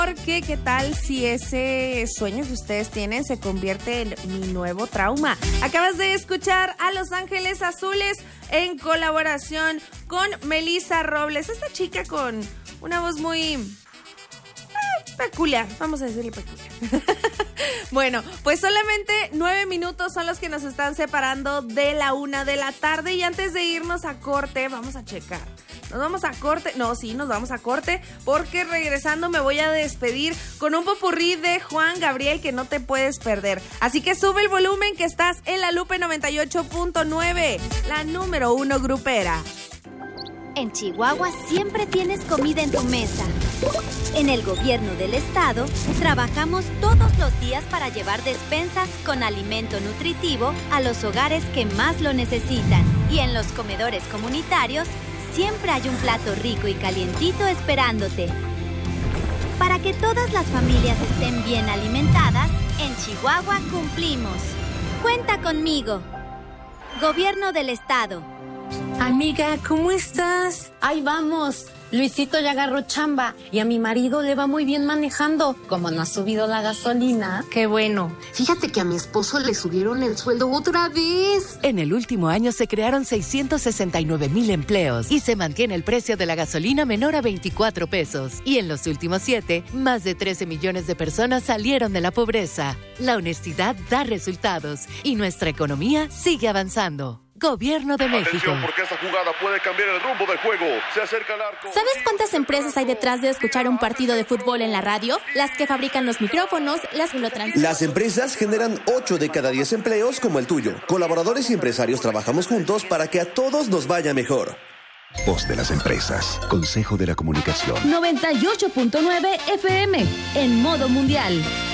Porque qué tal si ese sueño que ustedes tienen se convierte en mi nuevo trauma. Acabas de escuchar a Los Ángeles Azules en colaboración con Melissa Robles. Esta chica con una voz muy peculiar, vamos a decirle peculiar. Bueno, pues solamente 9 minutos son los que nos están separando de la 1 de la tarde. Y antes de irnos a corte, vamos a checar. ¿Nos vamos a corte? No, sí, nos vamos a corte, porque regresando me voy a despedir con un popurrí de Juan Gabriel que no te puedes perder. Así que sube el volumen, que estás en La Lupe 98.9, la número 1 grupera. En Chihuahua siempre tienes comida en tu mesa. En el gobierno del estado trabajamos todos los días para llevar despensas con alimento nutritivo a los hogares que más lo necesitan. Y en los comedores comunitarios siempre hay un plato rico y calientito esperándote. Para que todas las familias estén bien alimentadas, en Chihuahua cumplimos. Cuenta conmigo. Gobierno del estado. Amiga, ¿cómo estás? Ahí vamos. Luisito ya agarró chamba y a mi marido le va muy bien manejando. Como no ha subido la gasolina. Qué bueno. Fíjate que a mi esposo le subieron el sueldo otra vez. En el último año se crearon 669,000 empleos y se mantiene el precio de la gasolina menor a 24 pesos. Y en los últimos 7, más de 13 millones de personas salieron de la pobreza. La honestidad da resultados y nuestra economía sigue avanzando. Gobierno de México. Atención, porque esta jugada puede cambiar el rumbo del juego. Se acerca al arco. ¿Sabes cuántas empresas hay detrás de escuchar un partido de fútbol en la radio? Las que fabrican los micrófonos, las que lo transmiten. Las empresas generan 8 de cada 10 empleos como el tuyo. Colaboradores y empresarios trabajamos juntos para que a todos nos vaya mejor. Voz de las empresas. Consejo de la Comunicación. 98.9 FM. En modo mundial.